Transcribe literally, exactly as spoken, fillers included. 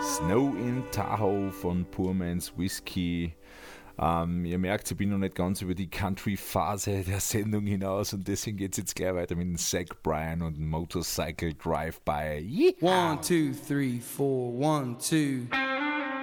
Snow in Tahoe von Poor Man's Whiskey. Ähm, ihr merkt, ich bin noch nicht ganz über die Country-Phase der Sendung hinaus und deswegen geht es jetzt gleich weiter mit dem Zach Bryan und Motorcycle Drive-By. One, two, three, four, one, two.